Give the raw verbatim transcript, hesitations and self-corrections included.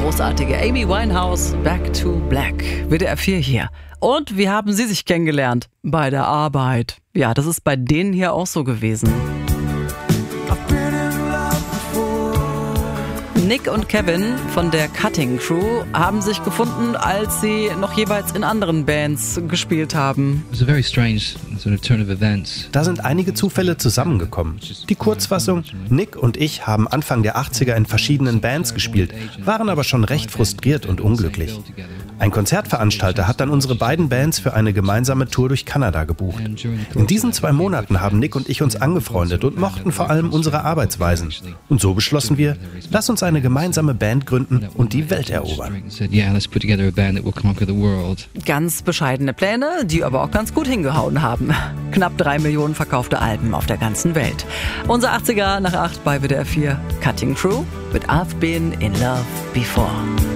großartige Amy Winehouse, Back to Black. W D R vier hier. Und wie haben Sie sich kennengelernt? Bei der Arbeit. Ja, das ist bei denen hier auch so gewesen. Nick und Kevin von der Cutting Crew haben sich gefunden, als sie noch jeweils in anderen Bands gespielt haben. Da sind einige Zufälle zusammengekommen. Die Kurzfassung: Nick und ich haben Anfang der achtziger in verschiedenen Bands gespielt, waren aber schon recht frustriert und unglücklich. Ein Konzertveranstalter hat dann unsere beiden Bands für eine gemeinsame Tour durch Kanada gebucht. In diesen zwei Monaten haben Nick und ich uns angefreundet und mochten vor allem unsere Arbeitsweisen. Und so beschlossen wir, lass uns eine gemeinsame Band gründen und die Welt erobern. Ganz bescheidene Pläne, die aber auch ganz gut hingehauen haben. Knapp drei Millionen verkaufte Alben auf der ganzen Welt. Unser achtziger nach acht bei W D R vier. Cutting Crew mit I've Been in Love Before.